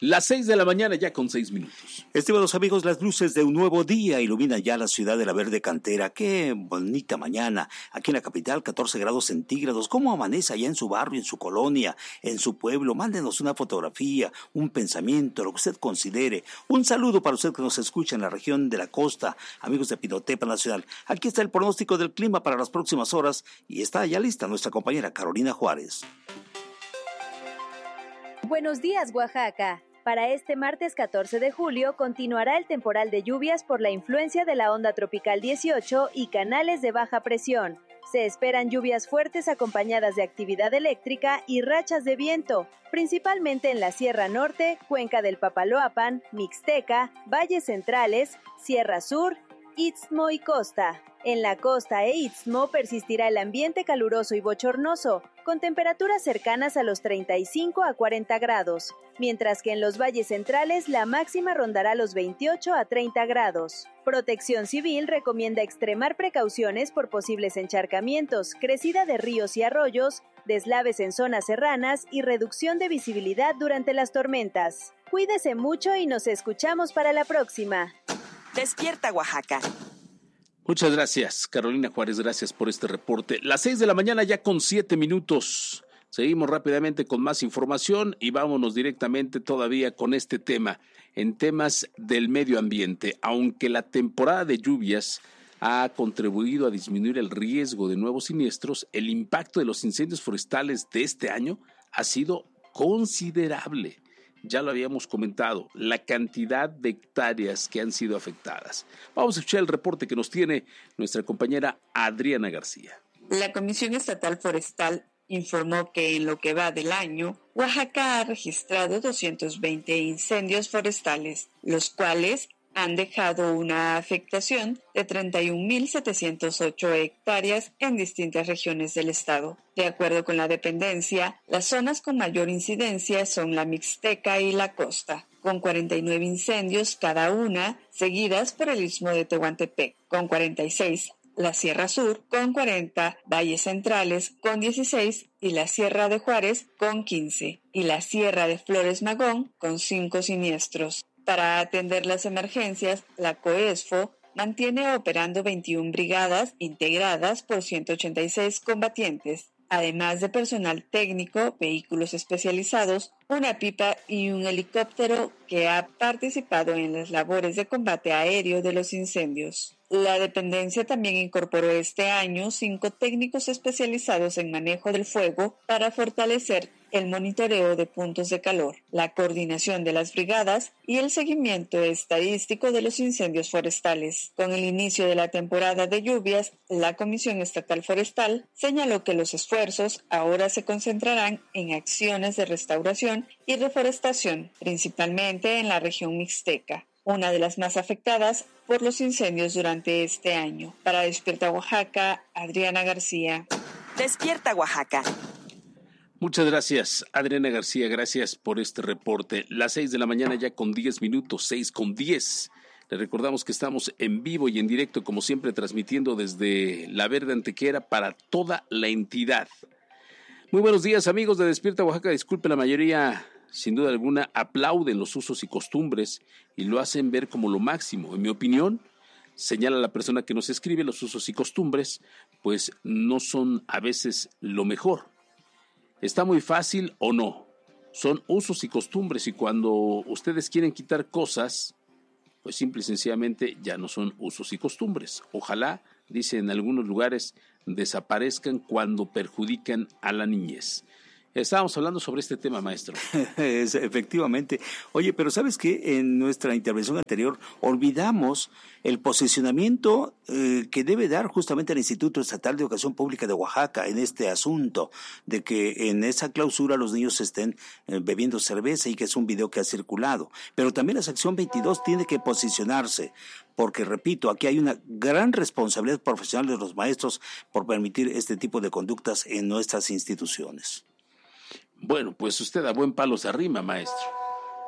Las 6 de la mañana ya con 6 minutos. Estimados amigos, las luces de un nuevo día iluminan ya la ciudad de la verde cantera. Qué bonita mañana. Aquí en la capital, 14 grados centígrados. ¿Cómo amanece allá en su barrio, en su colonia, en su pueblo? Mándenos una fotografía, un pensamiento, lo que usted considere. Un saludo para usted que nos escucha en la región de la costa, amigos de Pinotepa Nacional. Aquí está el pronóstico del clima para las próximas horas y está ya lista nuestra compañera Carolina Juárez. Buenos días, Oaxaca. Para este martes 14 de julio continuará el temporal de lluvias por la influencia de la onda tropical 18 y canales de baja presión. Se esperan lluvias fuertes acompañadas de actividad eléctrica y rachas de viento, principalmente en la Sierra Norte, Cuenca del Papaloapan, Mixteca, Valles Centrales, Sierra Sur, Istmo y Costa. En la costa e Istmo persistirá el ambiente caluroso y bochornoso, con temperaturas cercanas a los 35 a 40 grados, mientras que en los valles centrales la máxima rondará los 28 a 30 grados. Protección Civil recomienda extremar precauciones por posibles encharcamientos, crecida de ríos y arroyos, deslaves en zonas serranas y reducción de visibilidad durante las tormentas. Cuídese mucho y nos escuchamos para la próxima. Despierta, Oaxaca. Muchas gracias, Carolina Juárez, gracias por este reporte. Las 6 de la mañana ya con 7 minutos. Seguimos rápidamente con más información y vámonos directamente todavía con este tema, en temas del medio ambiente. Aunque la temporada de lluvias ha contribuido a disminuir el riesgo de nuevos siniestros, el impacto de los incendios forestales de este año ha sido considerable. Ya lo habíamos comentado, la cantidad de hectáreas que han sido afectadas. Vamos a escuchar el reporte que nos tiene nuestra compañera Adriana García. La Comisión Estatal Forestal informó que en lo que va del año, Oaxaca ha registrado 220 incendios forestales, los cuales han dejado una afectación de 31.708 hectáreas en distintas regiones del estado. De acuerdo con la dependencia, las zonas con mayor incidencia son la Mixteca y la costa, con 49 incendios cada una, seguidas por el Istmo de Tehuantepec, con 46, la Sierra Sur, con 40, Valles Centrales, con 16, y la Sierra de Juárez, con 15, y la Sierra de Flores Magón, con 5 siniestros. Para atender las emergencias, la COESFO mantiene operando 21 brigadas integradas por 186 combatientes, además de personal técnico, vehículos especializados, una pipa y un helicóptero que ha participado en las labores de combate aéreo de los incendios. La dependencia también incorporó este año 5 técnicos especializados en manejo del fuego para fortalecer el monitoreo de puntos de calor, la coordinación de las brigadas y el seguimiento estadístico de los incendios forestales. Con el inicio de la temporada de lluvias, la Comisión Estatal Forestal señaló que los esfuerzos ahora se concentrarán en acciones de restauración y reforestación, principalmente en la región mixteca, una de las más afectadas por los incendios durante este año. Para Despierta Oaxaca, Adriana García. Despierta, Oaxaca. Muchas gracias, Adriana García, gracias por este reporte. Las 6 de la mañana ya con 10 minutos, 6:10. Les recordamos que estamos en vivo y en directo, como siempre, transmitiendo desde La Verde Antequera para toda la entidad. Muy buenos días, amigos de Despierta Oaxaca. Disculpe, la mayoría, sin duda alguna, aplauden los usos y costumbres y lo hacen ver como lo máximo. En mi opinión, señala la persona que nos escribe, los usos y costumbres, pues no son a veces lo mejor. ¿Está muy fácil o no? Son usos y costumbres y cuando ustedes quieren quitar cosas, pues simple y sencillamente ya no son usos y costumbres. Ojalá, dice en algunos lugares, desaparezcan cuando perjudican a la niñez. Estábamos hablando sobre este tema, maestro. Efectivamente. Oye, pero ¿sabes qué? En nuestra intervención anterior olvidamos el posicionamiento que debe dar justamente el Instituto Estatal de Educación Pública de Oaxaca en este asunto, de que en esa clausura los niños estén bebiendo cerveza y que es un video que ha circulado. Pero también la sección 22 tiene que posicionarse, porque repito, aquí hay una gran responsabilidad profesional de los maestros por permitir este tipo de conductas en nuestras instituciones. Bueno, pues usted a buen palo se arrima, maestro.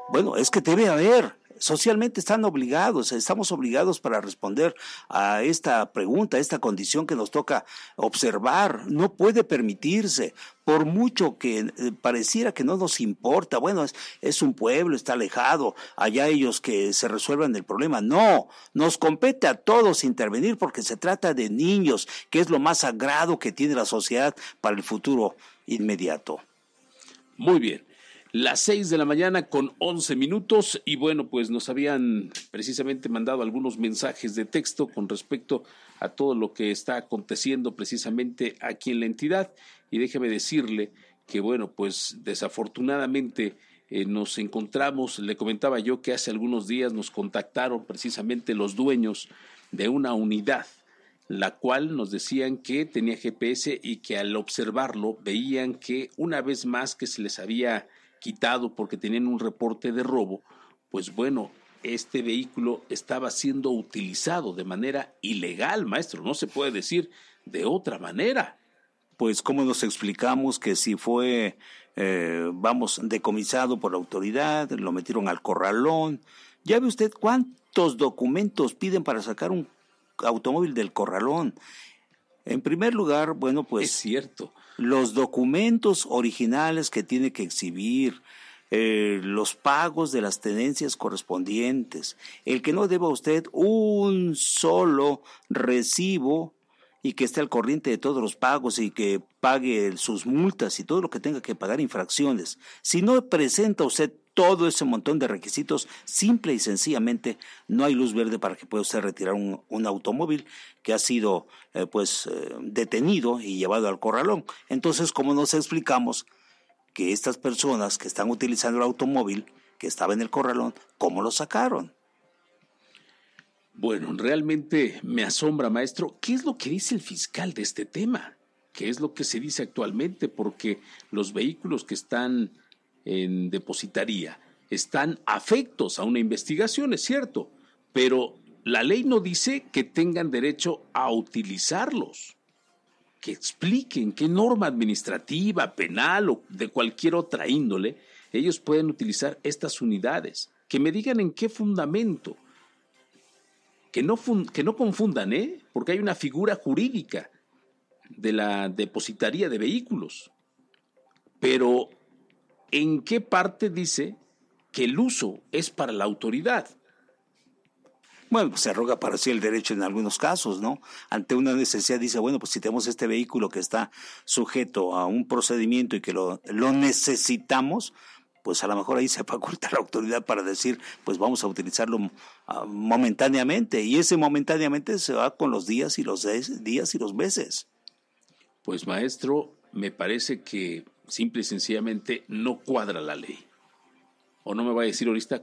Bueno, es que debe haber. Socialmente estamos obligados para responder a esta pregunta, a esta condición que nos toca observar. No puede permitirse, por mucho que pareciera que no nos importa. Bueno, es un pueblo, está alejado, allá ellos que se resuelvan el problema. No, nos compete a todos intervenir porque se trata de niños, que es lo más sagrado que tiene la sociedad para el futuro inmediato. Muy bien. Las 6 de la mañana con 11 minutos y bueno, pues nos habían precisamente mandado algunos mensajes de texto con respecto a todo lo que está aconteciendo precisamente aquí en la entidad y déjeme decirle que bueno, pues desafortunadamente nos encontramos, le comentaba yo que hace algunos días nos contactaron precisamente los dueños de una unidad, la cual nos decían que tenía GPS y que al observarlo veían que una vez más que se les había quitado porque tenían un reporte de robo, pues bueno, este vehículo estaba siendo utilizado de manera ilegal, maestro, no se puede decir de otra manera. Pues cómo nos explicamos que si fue, decomisado por la autoridad, lo metieron al corralón. Ya ve usted cuántos documentos piden para sacar un automóvil del corralón. En primer lugar, bueno, pues... Es cierto. Los documentos originales que tiene que exhibir, los pagos de las tenencias correspondientes, el que no deba usted un solo recibo y que esté al corriente de todos los pagos y que pague sus multas y todo lo que tenga que pagar infracciones. Si no presenta usted todo ese montón de requisitos, simple y sencillamente no hay luz verde para que pueda usted retirar un automóvil que ha sido detenido y llevado al corralón. Entonces, ¿cómo nos explicamos que estas personas que están utilizando el automóvil que estaba en el corralón, cómo lo sacaron? Bueno, realmente me asombra, maestro, ¿qué es lo que dice el fiscal de este tema? ¿Qué es lo que se dice actualmente? Porque los vehículos que están en depositaría están afectos a una investigación, es cierto, pero la ley no dice que tengan derecho a utilizarlos. Que expliquen qué norma administrativa, penal o de cualquier otra índole ellos pueden utilizar estas unidades. Que me digan en qué fundamento. Que no confundan, porque hay una figura jurídica de la depositaría de vehículos. Pero ¿en qué parte dice que el uso es para la autoridad? Bueno, pues se arroga para sí el derecho en algunos casos, ¿no? Ante una necesidad dice, bueno, pues si tenemos este vehículo que está sujeto a un procedimiento y que lo necesitamos, pues a lo mejor ahí se faculta la autoridad para decir, pues vamos a utilizarlo momentáneamente, y ese momentáneamente se va con los días y los meses. Pues maestro, me parece que simple y sencillamente no cuadra la ley. O no me va a decir ahorita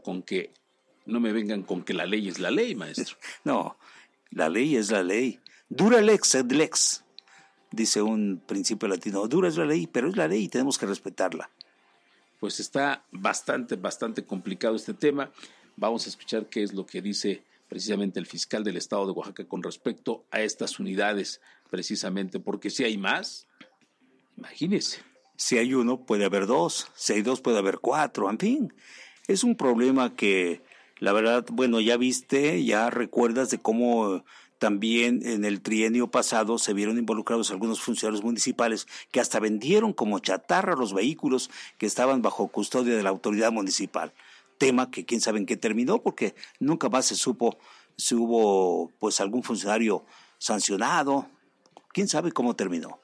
no me vengan con que la ley es la ley, maestro. No, la ley es la ley. Dura lex sed lex, dice un principio latino. Dura es la ley, pero es la ley y tenemos que respetarla. Pues está bastante complicado este tema. Vamos a escuchar qué es lo que dice precisamente el fiscal del estado de Oaxaca con respecto a estas unidades, precisamente, porque si hay más, imagínese. Si hay uno, puede haber dos. Si hay dos, puede haber cuatro. En fin, es un problema que, la verdad, bueno, ya recuerdas de cómo también en el trienio pasado se vieron involucrados algunos funcionarios municipales que hasta vendieron como chatarra los vehículos que estaban bajo custodia de la autoridad municipal. Tema que quién sabe en qué terminó, porque nunca más se supo si hubo pues algún funcionario sancionado. Quién sabe cómo terminó.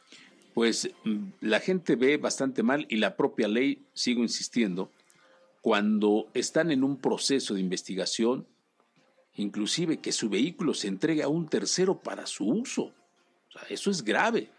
Pues la gente ve bastante mal y la propia ley, sigo insistiendo, cuando están en un proceso de investigación, inclusive que su vehículo se entregue a un tercero para su uso. O sea, eso es grave.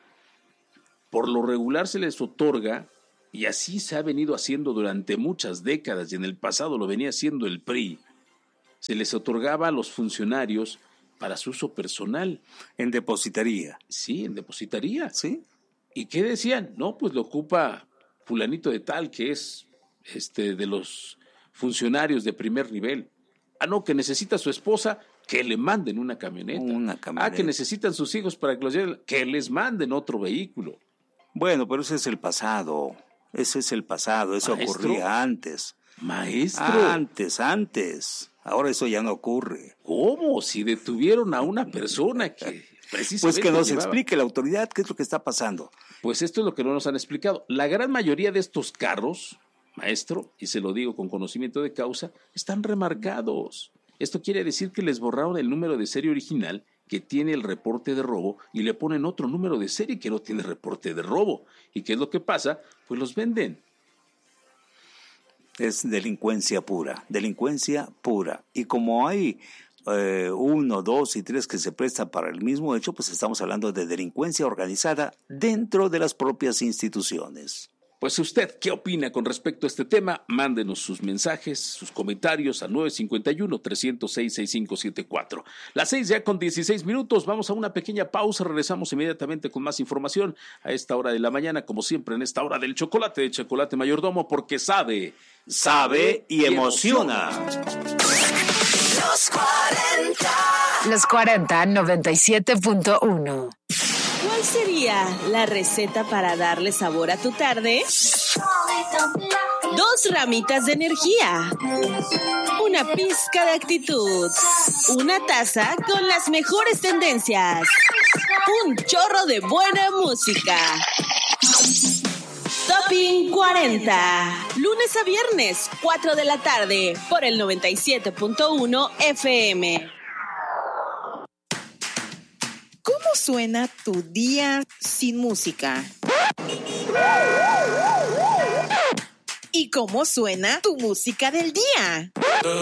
Por lo regular se les otorga, y así se ha venido haciendo durante muchas décadas, y en el pasado lo venía haciendo el PRI, se les otorgaba a los funcionarios para su uso personal. En depositaría. Sí, en depositaría. Sí. ¿Y qué decían? No, pues lo ocupa fulanito de tal, que es de los funcionarios de primer nivel. Ah, no, que necesita su esposa, que le manden una camioneta. Ah, que necesitan sus hijos para que los lleven, que les manden otro vehículo. Bueno, pero ese es el pasado. Eso ¿Maestro? ocurría antes. Maestro. Antes. Ahora eso ya no ocurre. ¿Cómo? Si detuvieron a una persona que precisamente Pues que nos llevaba... explique la autoridad qué es lo que está pasando. Pues esto es lo que no nos han explicado. La gran mayoría de estos carros, maestro, y se lo digo con conocimiento de causa, están remarcados. Esto quiere decir que les borraron el número de serie original que tiene el reporte de robo y le ponen otro número de serie que no tiene reporte de robo. ¿Y qué es lo que pasa? Pues los venden. Es delincuencia pura. Y como hay 1, 2 y 3 que se prestan para el mismo hecho, pues estamos hablando de delincuencia organizada dentro de las propias instituciones. Pues usted, ¿qué opina con respecto a este tema? Mándenos sus mensajes, sus comentarios a 951-306-6574. Las 6 ya con 16 minutos, vamos a una pequeña pausa, regresamos inmediatamente con más información a esta hora de la mañana, como siempre en esta hora del chocolate de Chocolate Mayordomo, porque sabe y emociona. Los 40 97.1. ¿Cuál sería la receta para darle sabor a tu tarde? 2 ramitas de energía, una pizca de actitud, una taza con las mejores tendencias, un chorro de buena música. Topping 40, lunes a viernes, 4 de la tarde, por el 97.1 FM. ¿Cómo suena tu día sin música? ¿Y cómo suena tu música del día?